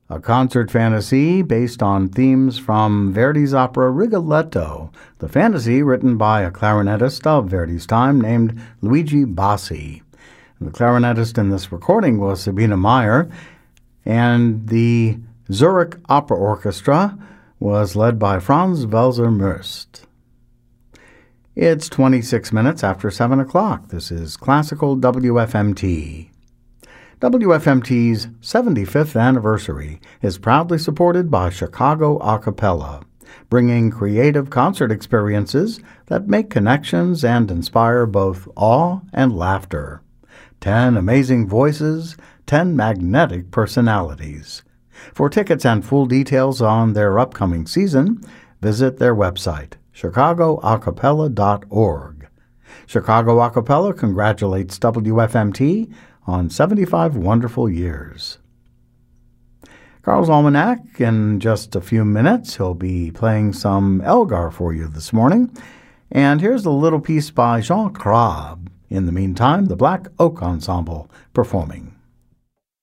a concert fantasy based on themes from Verdi's opera Rigoletto, the fantasy written by a clarinetist of Verdi's time named Luigi Bassi. The clarinetist in this recording was Sabine Meyer, and the Zurich Opera Orchestra was led by Franz Welser-Möst. It's 26 minutes after 7 o'clock. This is Classical WFMT. WFMT's 75th anniversary is proudly supported by Chicago A Cappella, bringing creative concert experiences that make connections and inspire both awe and laughter. 10 amazing voices, 10 magnetic personalities. For tickets and full details on their upcoming season, visit their website, chicagoacapella.org. Chicago A Cappella congratulates WFMT on 75 wonderful years. Carl's Almanac, in just a few minutes, he'll be playing some Elgar for you this morning. And here's a little piece by Jean Crabe. In the meantime, the Black Oak Ensemble performing.